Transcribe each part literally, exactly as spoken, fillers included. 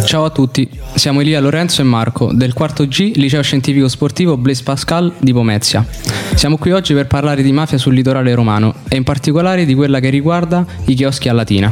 Ciao a tutti, siamo Elia, Lorenzo e Marco del quarto G Liceo Scientifico Sportivo Blaise Pascal di Pomezia. Siamo qui oggi per parlare di mafia sul litorale romano e in particolare di quella che riguarda i chioschi a Latina.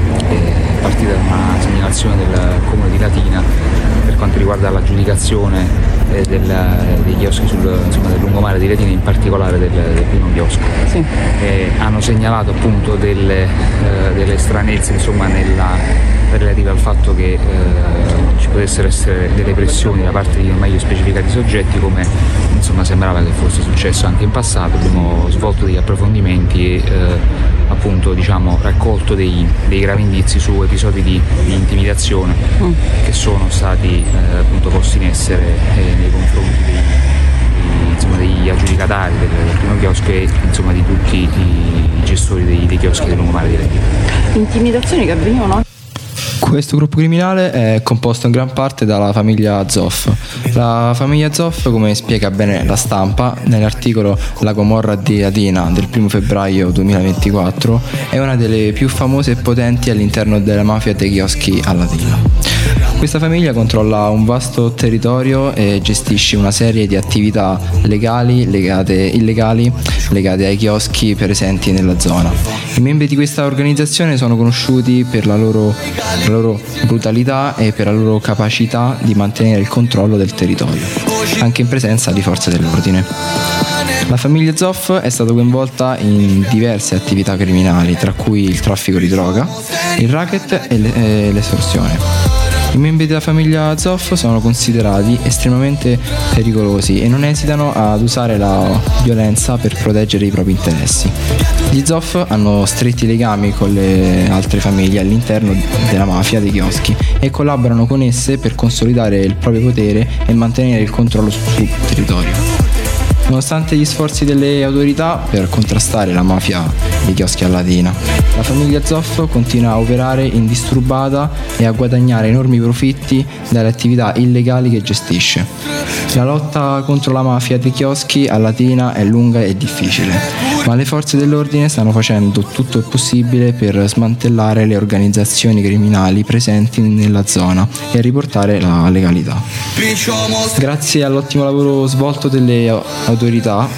È partita da una segnalazione del comune di Latina per quanto riguarda l'aggiudicazione eh, del, dei chioschi sul, insomma, del lungomare di Latina, in particolare del, del primo chiosco. Sì. Eh, hanno segnalato appunto delle, eh, delle stranezze insomma, nella relativa al fatto che eh, ci potessero essere delle pressioni da parte di non meglio specificati soggetti, come insomma sembrava che fosse successo anche in passato. Abbiamo svolto degli approfondimenti e eh, appunto diciamo raccolto dei, dei gravi indizi su episodi di, di intimidazione mm. che sono stati eh, appunto posti in essere eh, nei confronti dei, dei, insomma, degli aggiudicatari del, del primo chiosco e insomma di tutti i gestori dei, dei chioschi del lungomare di Latina. Intimidazioni che avvenivano? Questo gruppo criminale è composto in gran parte dalla famiglia Zoff. La famiglia Zoff, come spiega bene La Stampa nell'articolo La Gomorra di Latina del primo febbraio duemilaventiquattro, è una delle più famose e potenti all'interno della mafia dei chioschi a Latina. Questa famiglia controlla un vasto territorio e gestisce una serie di attività legali, legate, illegali legate ai chioschi presenti nella zona. I membri di questa organizzazione sono conosciuti per la loro, la loro brutalità e per la loro capacità di mantenere il controllo del territorio, anche in presenza di forze dell'ordine. La famiglia Zoff è stata coinvolta in diverse attività criminali, tra cui il traffico di droga, il racket e l'estorsione. I membri della famiglia Zoff sono considerati estremamente pericolosi e non esitano ad usare la violenza per proteggere i propri interessi. Gli Zoff hanno stretti legami con le altre famiglie all'interno della mafia dei chioschi e collaborano con esse per consolidare il proprio potere e mantenere il controllo sul territorio. Nonostante gli sforzi delle autorità per contrastare la mafia dei chioschi a Latina, la famiglia Zoff continua a operare indisturbata e a guadagnare enormi profitti dalle attività illegali che gestisce. La lotta contro la mafia dei chioschi a Latina è lunga e difficile, ma le forze dell'ordine stanno facendo tutto il possibile per smantellare le organizzazioni criminali presenti nella zona e riportare la legalità. Grazie all'ottimo lavoro svolto delle autorità,